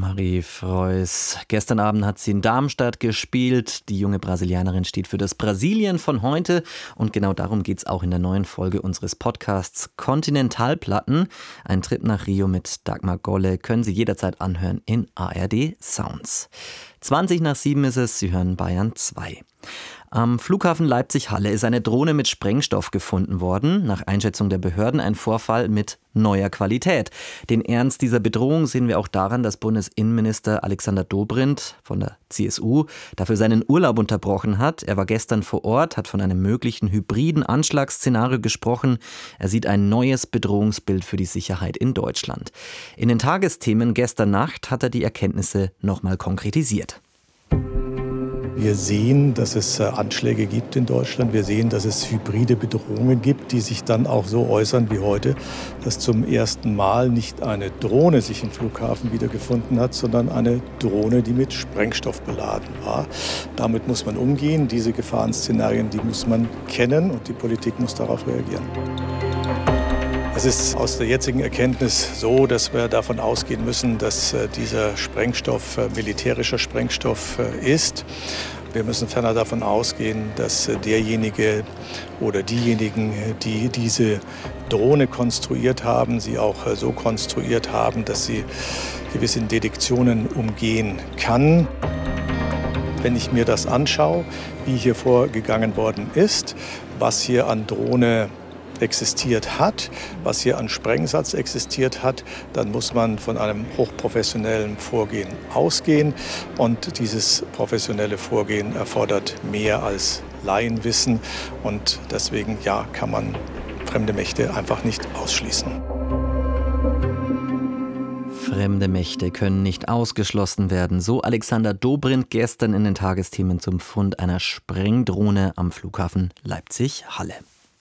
Marie-Freus. Gestern Abend hat sie in Darmstadt gespielt. Die junge Brasilianerin steht für das Brasilien von heute. Und genau darum geht es auch in der neuen Folge unseres Podcasts Kontinentalplatten. Ein Trip nach Rio mit Dagmar Golle können Sie jederzeit anhören in ARD Sounds. 7:20 ist es, Sie hören Bayern 2. Am Flughafen Leipzig-Halle ist eine Drohne mit Sprengstoff gefunden worden. Nach Einschätzung der Behörden ein Vorfall mit neuer Qualität. Den Ernst dieser Bedrohung sehen wir auch daran, dass Bundesinnenminister Alexander Dobrindt von der CSU dafür seinen Urlaub unterbrochen hat. Er war gestern vor Ort, hat von einem möglichen hybriden Anschlagsszenario gesprochen. Er sieht ein neues Bedrohungsbild für die Sicherheit in Deutschland. In den Tagesthemen gestern Nacht hat er die Erkenntnisse nochmal konkretisiert. Wir sehen, dass es Anschläge gibt in Deutschland. Wir sehen, dass es hybride Bedrohungen gibt, die sich dann auch so äußern wie heute, dass zum ersten Mal nicht eine Drohne sich im Flughafen wiedergefunden hat, sondern eine Drohne, die mit Sprengstoff beladen war. Damit muss man umgehen. Diese Gefahrenszenarien, die muss man kennen und die Politik muss darauf reagieren. Es ist aus der jetzigen Erkenntnis so, dass wir davon ausgehen müssen, dass dieser Sprengstoff militärischer Sprengstoff ist. Wir müssen ferner davon ausgehen, dass derjenige oder diejenigen, die diese Drohne konstruiert haben, sie auch so konstruiert haben, dass sie gewisse Detektionen umgehen kann. Wenn ich mir das anschaue, wie hier vorgegangen worden ist, was hier an Drohne existiert hat, was hier an Sprengsatz existiert hat, dann muss man von einem hochprofessionellen Vorgehen ausgehen. Und dieses professionelle Vorgehen erfordert mehr als Laienwissen. Und deswegen kann man fremde Mächte einfach nicht ausschließen. Fremde Mächte können nicht ausgeschlossen werden, so Alexander Dobrindt gestern in den Tagesthemen zum Fund einer Sprengdrohne am Flughafen Leipzig-Halle.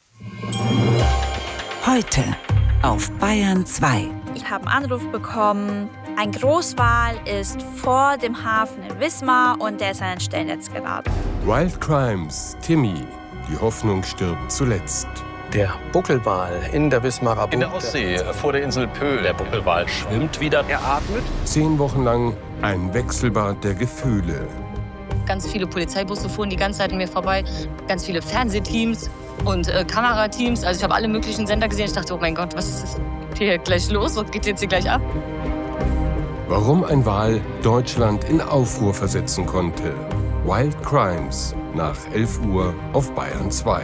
Heute auf Bayern 2. Ich habe einen Anruf bekommen, ein Großwal ist vor dem Hafen in Wismar und der ist an ein Stellnetz geraten. Wild Crimes, Timmy, die Hoffnung stirbt zuletzt. Der Buckelwal in der Wismarer Bucht. In der Ostsee, vor der Insel Pöhl. Der Buckelwal schwimmt wieder. Er atmet. 10 Wochen lang ein Wechselbad der Gefühle. Ganz viele Polizeibusse fuhren die ganze Zeit an mir vorbei. Ganz viele Fernsehteams und Kamerateams. Also ich habe alle möglichen Sender gesehen. Ich dachte, oh mein Gott, was ist hier gleich los? Was geht jetzt hier gleich ab? Warum ein Wal Deutschland in Aufruhr versetzen konnte. Wild Crimes nach 11 Uhr auf Bayern 2.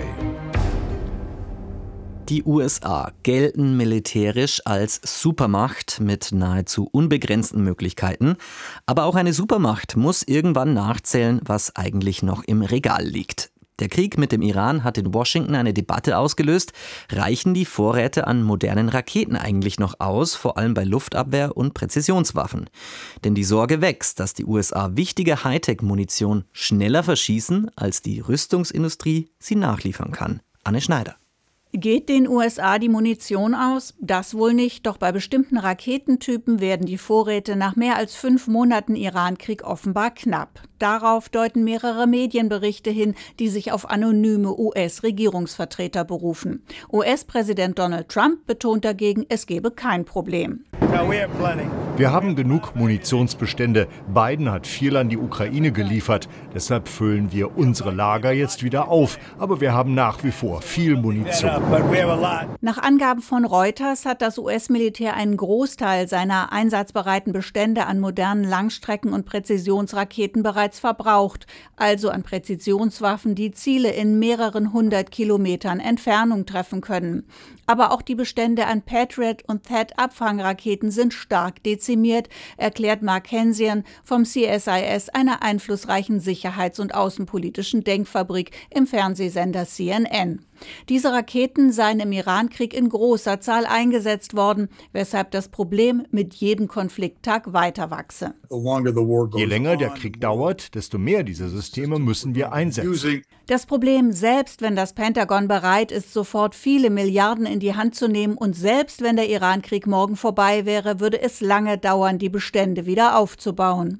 Die USA gelten militärisch als Supermacht mit nahezu unbegrenzten Möglichkeiten. Aber auch eine Supermacht muss irgendwann nachzählen, was eigentlich noch im Regal liegt. Der Krieg mit dem Iran hat in Washington eine Debatte ausgelöst. Reichen die Vorräte an modernen Raketen eigentlich noch aus, vor allem bei Luftabwehr und Präzisionswaffen? Denn die Sorge wächst, dass die USA wichtige Hightech-Munition schneller verschießen, als die Rüstungsindustrie sie nachliefern kann. Anne Schneider. Geht den USA die Munition aus? Das wohl nicht, doch bei bestimmten Raketentypen werden die Vorräte nach mehr als 5 Monaten Irankrieg offenbar knapp. Darauf deuten mehrere Medienberichte hin, die sich auf anonyme US-Regierungsvertreter berufen. US-Präsident Donald Trump betont dagegen, es gebe kein Problem. Wir haben genug Munitionsbestände. Biden hat viel an die Ukraine geliefert. Deshalb füllen wir unsere Lager jetzt wieder auf. Aber wir haben nach wie vor viel Munition. Nach Angaben von Reuters hat das US-Militär einen Großteil seiner einsatzbereiten Bestände an modernen Langstrecken- und Präzisionsraketen bereits verbraucht, also an Präzisionswaffen, die Ziele in mehreren 100 Kilometern Entfernung treffen können. Aber auch die Bestände an Patriot- und THAAD-Abfangraketen sind stark dezimiert, erklärt Mark Hensian vom CSIS, einer einflussreichen sicherheits- und außenpolitischen Denkfabrik im Fernsehsender CNN. Diese Raketen seien im Irankrieg in großer Zahl eingesetzt worden, weshalb das Problem mit jedem Konflikttag weiter wachse. Je länger der Krieg dauert, desto mehr dieser Systeme müssen wir einsetzen. Das Problem, selbst wenn das Pentagon bereit ist, sofort viele Milliarden in die Hand zu nehmen und selbst wenn der Irankrieg morgen vorbei wäre, würde es lange dauern, die Bestände wieder aufzubauen.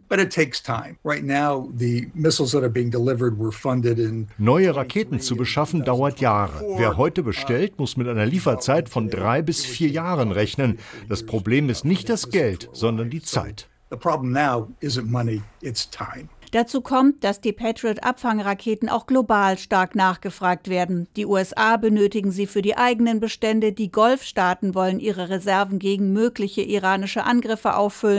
Neue Raketen zu beschaffen dauert Jahre. Wer heute bestellt, muss mit einer Lieferzeit von 3 bis 4 Jahren rechnen. Das Problem ist nicht das Geld, sondern die Zeit. The problem now isn't money, it's time. Dazu kommt, dass die Patriot-Abfangraketen auch global stark nachgefragt werden. Die USA benötigen sie für die eigenen Bestände, die Golfstaaten wollen ihre Reserven gegen mögliche iranische Angriffe auffüllen.